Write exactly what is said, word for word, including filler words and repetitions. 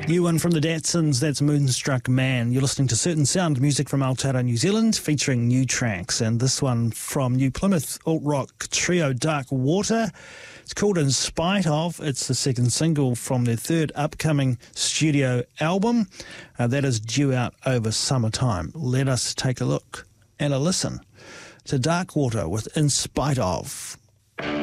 New one from the Datsuns, that's Moonstruck Man. You're listening to Certain Sound, music from Aotearoa, New Zealand, featuring new tracks. And this one from New Plymouth alt-rock trio Dark Water. It's called In Spite Of. It's the second single from their third upcoming studio album. Uh, that is due out over summertime. Let us take a look and a listen to Dark Water with In Spite Of.